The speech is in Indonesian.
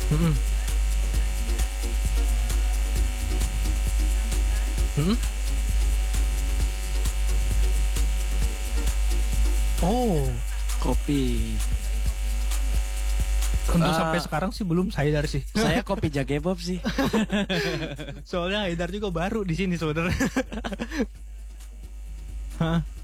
Mm-mm. Mm-mm. Oh, Kopi. untuk Ah, sampai sekarang sih belum Haidar sih. saya kopi Jagepop sih. Soalnya Haidar juga baru di sini sebenarnya. Hah?